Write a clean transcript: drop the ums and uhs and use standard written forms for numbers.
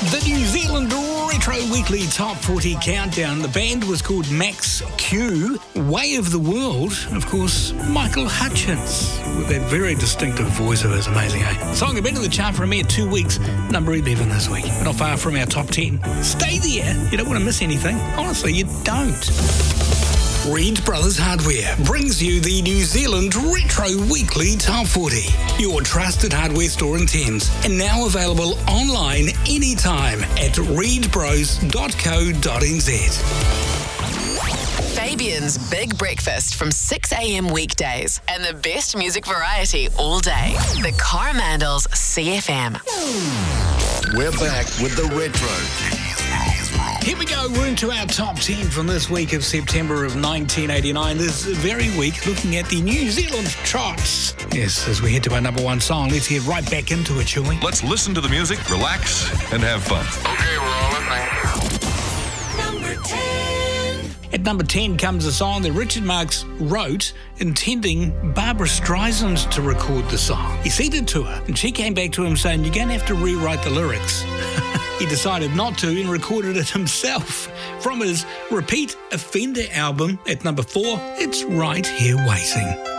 The New Zealand Retro Weekly Top 40 Countdown. The band was called Max Q. Way of the World, of course, Michael Hutchence, with that very distinctive voice of his. Amazing, eh? Song had been in the chart for a mere 2 weeks, number 11 this week. Not far from our top 10. Stay there. You don't want to miss anything. Honestly, you don't. Reed Brothers Hardware brings you the New Zealand Retro Weekly Top 40. Your trusted hardware store in Thames, and now available online anytime at reedbros.co.nz. Fabian's Big Breakfast from 6 a.m. weekdays and the best music variety all day. The Coromandels CFM. We're back with the Retro. Here we go. We're into our top 10 from this week of September of 1989. This very week, looking at the New Zealand charts. Yes, as we head to our number one song, let's get right back into it, shall we? Let's listen to the music, relax, and have fun. Okay, we're all in there. Number 10. At number 10 comes a song that Richard Marx wrote, intending Barbara Streisand to record the song. He sent it to her, and she came back to him saying, "You're going to have to rewrite the lyrics." He decided not to and recorded it himself. From his Repeat Offender album at number 4, it's Right Here Waiting.